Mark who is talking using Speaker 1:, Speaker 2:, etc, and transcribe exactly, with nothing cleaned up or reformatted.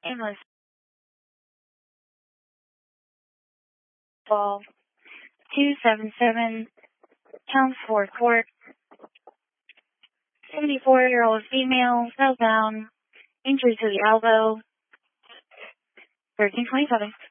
Speaker 1: Ambulance twelve two seven seven, Chelmsford Court. seventy-four-year-old female, fell down, injury to the elbow. thirteen twenty-seven.